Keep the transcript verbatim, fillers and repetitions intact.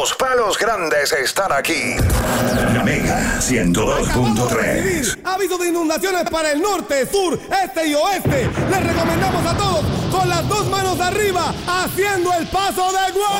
Los palos grandes están aquí. La Mega ciento dos punto tres. Aviso de inundaciones para el norte, sur, este y oeste. Les recomendamos a todos con las dos manos arriba haciendo el paso de gol.